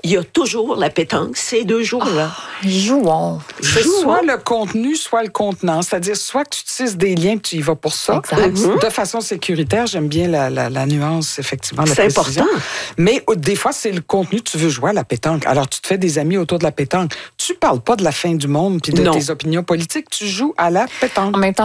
il y a toujours la pétanque ces 2 jours-là. Jouons. C'est soit le contenu, soit le contenant. C'est-à-dire, soit que tu tisses des liens et tu y vas pour ça. Exact. De façon sécuritaire, j'aime bien la nuance, effectivement. C'est important. Mais des fois, c'est le contenu, tu veux jouer à la pétanque. Alors, tu te fais des amis autour de la pétanque. Tu parles pas de la fin du monde puis de tes opinions politiques. Tu joues à la pétanque. En même temps,